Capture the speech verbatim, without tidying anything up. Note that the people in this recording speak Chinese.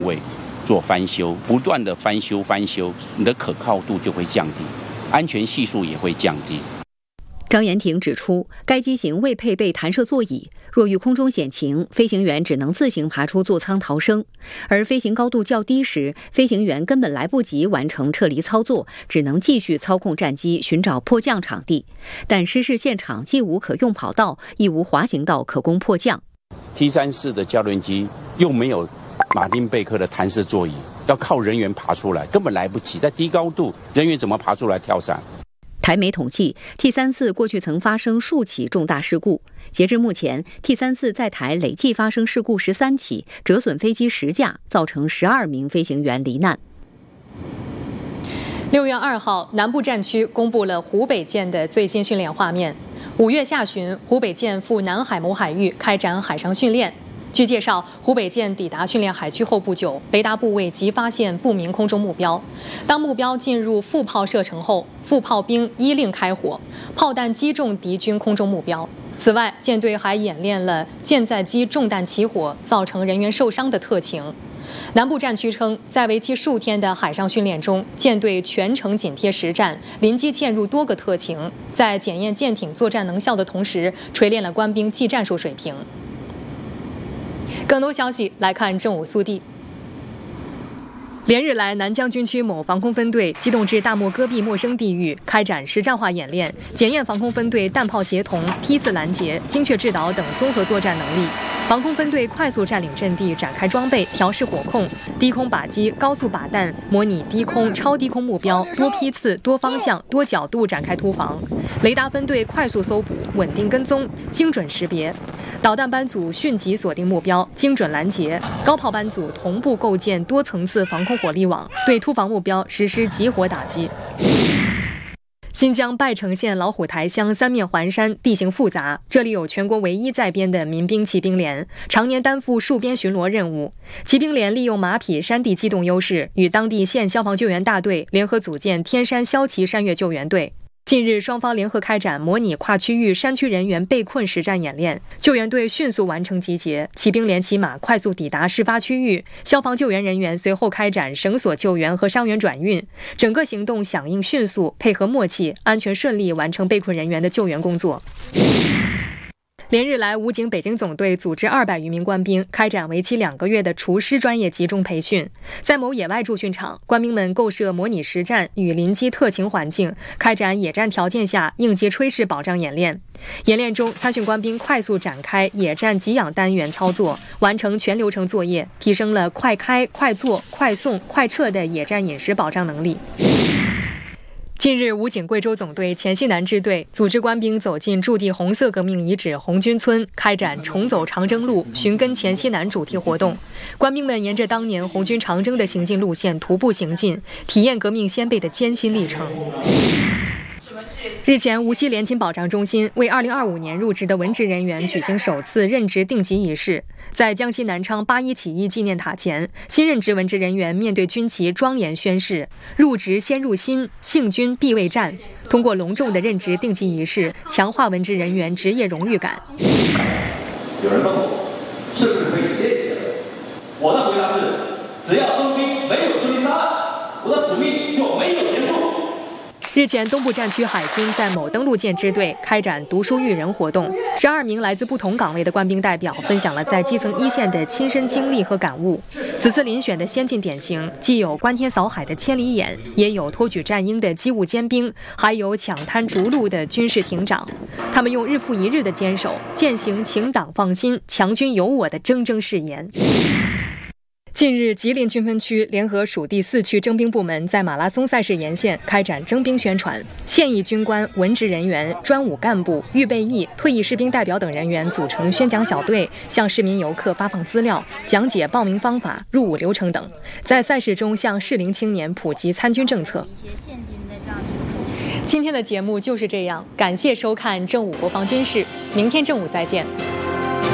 位做翻修，不断的翻修翻修，你的可靠度就会降低，安全系数也会降低。 张延廷指出，该机型未配备弹射座椅，若遇空中险情，飞行员只能自行爬出座舱逃生；而飞行高度较低时，飞行员根本来不及完成撤离操作，只能继续操控战机寻找迫降场地。但失事现场既无可用跑道，亦无滑行道可供迫降。 T 三四 的教练机又没有马丁贝克的弹射座椅，要靠人员爬出来，根本来不及。在低高度，人员怎么爬出来跳伞？ 台媒统计 ，T 三四 过去曾发生数起重大事故。截至目前 ，T 三四 在台累计发生事故十三起，折损飞机十架，造成十二名飞行员罹难。 六月二号，南部战区公布了湖北舰的最新训练画面。五月下旬，湖北舰赴南海某海域开展海上训练。据介绍，湖北舰抵达训练海区后不久，雷达部位即发现不明空中目标。当目标进入副炮射程后，副炮兵依令开火，炮弹击中敌军空中目标。此外，舰队还演练了舰载机中弹起火造成人员受伤的特情。南部战区称，在为期数天的海上训练中，舰队全程紧贴实战，临机嵌入多个特情，在检验舰艇作战能效的同时，锤炼了官兵技战术水平。更多消息来看正午速递。连日来，南疆军区某防空分队机动至大漠戈壁陌生地域，开展实战化演练，检验防空分队弹炮协同、梯次拦截、精确制导等综合作战能力。防空分队快速占领阵地，展开装备、调试火控、低空靶机、高速靶弹，模拟低空、超低空目标，多批次、多方向、多角度展开突防。雷达分队快速搜捕、稳定跟踪、精准识别。导弹班组迅即锁定目标，精准拦截；高炮班组同步构建多层次防空火力网，对突防目标实施集火打击。新疆拜城县老虎台乡三面环山，地形复杂，这里有全国唯一在编的民兵骑兵连，常年担负戍边巡逻任务。骑兵连利用马匹山地机动优势，与当地县消防救援大队联合组建天山骁骑山岳救援队。近日，双方联合开展模拟跨区域山区人员被困实战演练，救援队迅速完成集结，骑兵连骑马快速抵达事发区域，消防救援人员随后开展绳索救援和伤员转运，整个行动响应迅速，配合默契，安全顺利完成被困人员的救援工作。连日来，武警北京总队组织二百余名官兵开展为期两个月的厨师专业集中培训。在某野外驻训场，官兵们构设模拟实战与临机特情环境，开展野战条件下应急炊事保障演练。演练中，参训官兵快速展开野战给养单元操作，完成全流程作业，提升了快开、快做、快送、快撤的野战饮食保障能力。近日，武警贵州总队黔西南支队组织官兵走进驻地红色革命遗址红军村，开展重走长征路、寻根黔西南主题活动。官兵们沿着当年红军长征的行进路线徒步行进，体验革命先辈的艰辛历程。日前，无锡联勤保障中心为二零二五年入职的文职人员举行首次任职定级仪式。在江西南昌八一起义纪念塔前，新任职文职人员面对军旗庄严宣誓：入职先入心，信军必为战。通过隆重的任职定级仪式，强化文职人员职业荣誉感。 有人问我，是不是可以歇一歇？我的回答是：只要征兵没有追杀案，我的使命就没有结束。 日前，东部战区海军在某登陆舰支队开展读书育人活动，十二名来自不同岗位的官兵代表分享了在基层一线的亲身经历和感悟。此次遴选的先进典型，既有观天扫海的千里眼，也有托举战鹰的机务尖兵，还有抢滩逐鹿的军事庭长。他们用日复一日的坚守，践行请党放心，强军有我的铮铮誓言。近日，吉林军分区联合属地四区征兵部门在马拉松赛事沿线开展征兵宣传，现役军官、文职人员、专武干部、预备役、退役士兵代表等人员组成宣讲小队，向市民游客发放资料，讲解报名方法、入伍流程等，在赛事中向适龄青年普及参军政策。今天的节目就是这样，感谢收看正午国防军事，明天正午再见。